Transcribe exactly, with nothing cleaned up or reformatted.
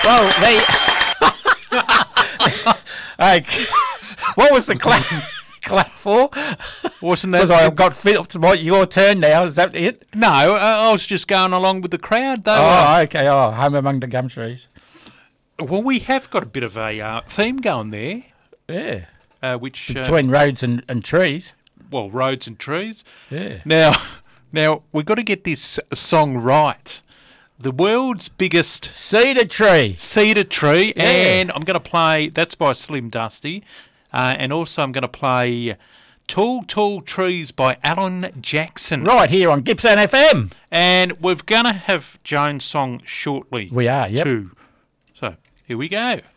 Well, the... Hey, what was the clap, clap for? Wasn't that... Because I got fit up to my, your turn now, is that it? No, uh, I was just going along with the crowd, though. Oh, okay, oh, home among the gum trees. Well, we have got a bit of a uh, theme going there. Yeah. Uh, which uh, Between roads and, and trees. Well, roads and trees. Yeah. Now, now we've got to get this song right. The world's biggest cedar tree. Cedar tree, yeah. And I'm going to play. That's by Slim Dusty, uh, and also I'm going to play "Tall, Tall Trees" by Alan Jackson. Right here on Gippsland F M. And we're going to have Joan's song shortly. We are. Yep. Too. So here we go.